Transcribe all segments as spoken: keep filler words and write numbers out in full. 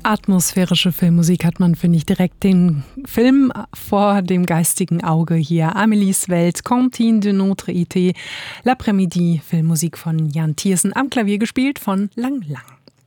Atmosphärische Filmmusik hat man, finde ich, direkt den Film vor dem geistigen Auge hier. Amélies Welt, Cantine de Notre Été, L'après-midi, Filmmusik von Jan Tiersen, am Klavier gespielt von Lang Lang.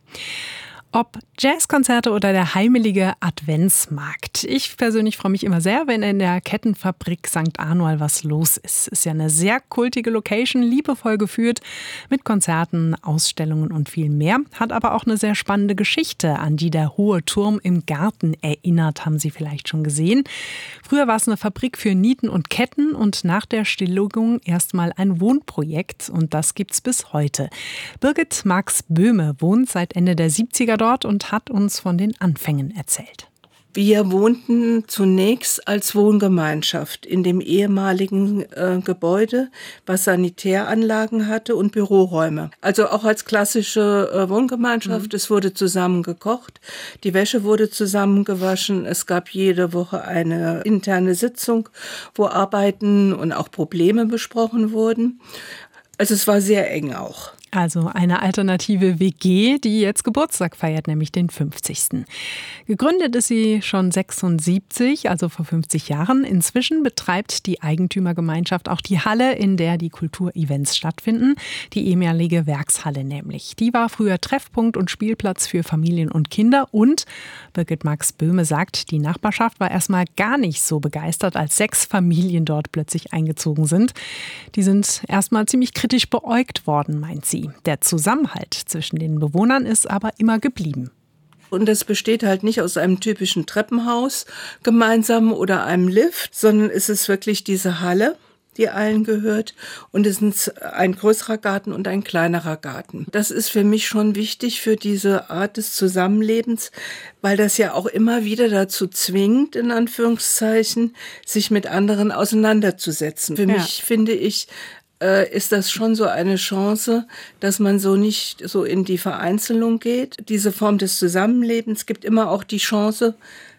Ob Jazzkonzerte oder der heimelige Adventsmarkt. Ich persönlich freue mich immer sehr, wenn in der Kettenfabrik Sankt Anual was los ist. Ist ja eine sehr kultige Location, liebevoll geführt mit Konzerten, Ausstellungen und viel mehr. Hat aber auch eine sehr spannende Geschichte, an die der hohe Turm im Garten erinnert, haben Sie vielleicht schon gesehen. Früher war es eine Fabrik für Nieten und Ketten und nach der Stilllegung erstmal ein Wohnprojekt und das gibt's bis heute. Birgit Marx-Böhme wohnt seit Ende der siebziger dort und hat uns von den Anfängen erzählt. Wir wohnten zunächst als Wohngemeinschaft in dem ehemaligen äh, Gebäude, was Sanitäranlagen hatte und Büroräume. Also auch als klassische äh, Wohngemeinschaft. Mhm. Es wurde zusammen gekocht, die Wäsche wurde zusammen gewaschen. Es gab jede Woche eine interne Sitzung, wo Arbeiten und auch Probleme besprochen wurden. Also es war sehr eng auch. Also eine alternative W G, die jetzt Geburtstag feiert, nämlich den fünfzigsten Gegründet ist sie schon sechsundsiebzig, also vor fünfzig Jahren. Inzwischen betreibt die Eigentümergemeinschaft auch die Halle, in der die Kulturevents stattfinden. Die ehemalige Werkshalle nämlich. Die war früher Treffpunkt und Spielplatz für Familien und Kinder. Und Birgit Marx-Böhme sagt, die Nachbarschaft war erstmal gar nicht so begeistert, als sechs Familien dort plötzlich eingezogen sind. Die sind erstmal ziemlich kritisch beäugt worden, meint sie. Der Zusammenhalt zwischen den Bewohnern ist aber immer geblieben. Und das besteht halt nicht aus einem typischen Treppenhaus gemeinsam oder einem Lift, sondern es ist wirklich diese Halle, die allen gehört. Und es sind ein größerer Garten und ein kleinerer Garten. Das ist für mich schon wichtig für diese Art des Zusammenlebens, weil das ja auch immer wieder dazu zwingt, in Anführungszeichen, sich mit anderen auseinanderzusetzen. Für ja. mich, finde ich, ist das schon so eine Chance, dass man so nicht so in die Vereinzelung geht. Diese Form des Zusammenlebens gibt immer auch die Chance,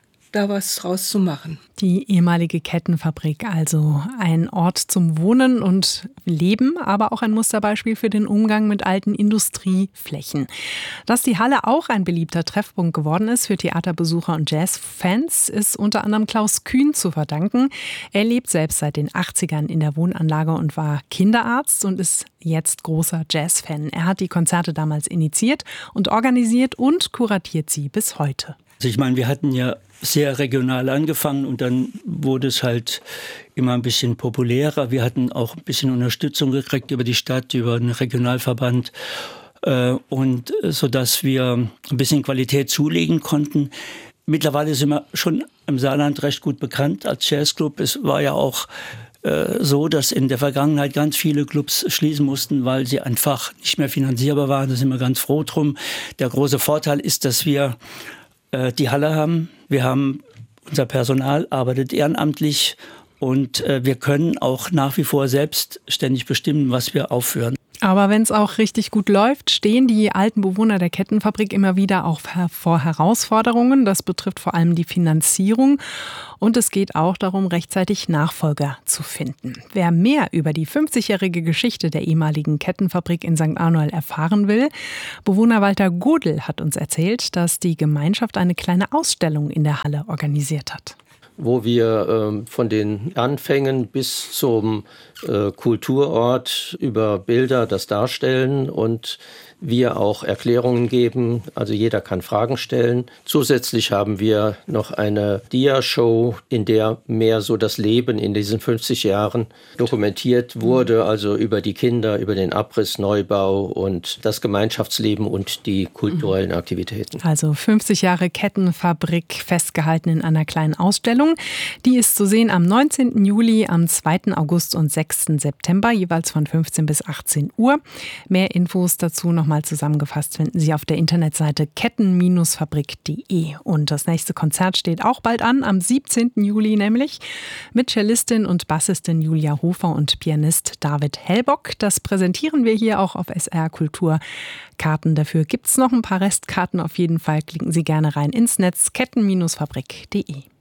da was draus zu machen. Die ehemalige Kettenfabrik, also ein Ort zum Wohnen und Leben, aber auch ein Musterbeispiel für den Umgang mit alten Industrieflächen. Dass die Halle auch ein beliebter Treffpunkt geworden ist für Theaterbesucher und Jazzfans, ist unter anderem Klaus Kühn zu verdanken. Er lebt selbst seit den achtzigern in der Wohnanlage und war Kinderarzt und ist jetzt großer Jazzfan. Er hat die Konzerte damals initiiert und organisiert und kuratiert sie bis heute. Also ich meine, wir hatten ja sehr regional angefangen und dann wurde es halt immer ein bisschen populärer. Wir hatten auch ein bisschen Unterstützung gekriegt über die Stadt, über den Regionalverband äh, und so dass wir ein bisschen Qualität zulegen konnten. Mittlerweile sind wir schon im Saarland recht gut bekannt als Jazzclub. Es war ja auch äh, so, dass in der Vergangenheit ganz viele Clubs schließen mussten, weil sie einfach nicht mehr finanzierbar waren. Da sind wir ganz froh drum. Der große Vorteil ist, dass wir die Halle haben. Wir haben unser Personal, arbeitet ehrenamtlich und äh, wir können auch nach wie vor selbstständig bestimmen, was wir aufführen. Aber wenn es auch richtig gut läuft, stehen die alten Bewohner der Kettenfabrik immer wieder auch vor Herausforderungen. Das betrifft vor allem die Finanzierung. Und es geht auch darum, rechtzeitig Nachfolger zu finden. Wer mehr über die fünfzigjährige Geschichte der ehemaligen Kettenfabrik in Sankt Anual erfahren will, Bewohner Walter Godel hat uns erzählt, dass die Gemeinschaft eine kleine Ausstellung in der Halle organisiert hat. Wo wir äh, von den Anfängen bis zum äh, Kulturort über Bilder das darstellen und wir auch Erklärungen geben. Also jeder kann Fragen stellen. Zusätzlich haben wir noch eine Dia-Show, in der mehr so das Leben in diesen fünfzig Jahren dokumentiert wurde. Also über die Kinder, über den Abriss, Neubau und das Gemeinschaftsleben und die kulturellen Aktivitäten. Also fünfzig Jahre Kettenfabrik, festgehalten in einer kleinen Ausstellung. Die ist zu sehen am neunzehnten Juli, am zweiten August und sechsten September, jeweils von fünfzehn bis achtzehn Uhr. Mehr Infos dazu noch mal zusammengefasst finden Sie auf der Internetseite ketten fabrik punkt de. Und das nächste Konzert steht auch bald an, am siebzehnten Juli nämlich, mit Cellistin und Bassistin Julia Hofer und Pianist David Hellbock. Das präsentieren wir hier auch auf S R Kultur. Karten dafür gibt es noch ein paar Restkarten auf jeden Fall. Klicken Sie gerne rein ins Netz ketten fabrik punkt de.